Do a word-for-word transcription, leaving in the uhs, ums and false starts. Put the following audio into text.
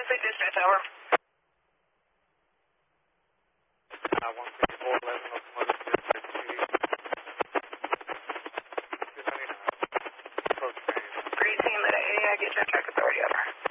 Pacific Dispatch, over. Uh, one fifty-four eleven locomotive dispatch two ninety-nine. Approach train. Green team at A, I get your track authority, over.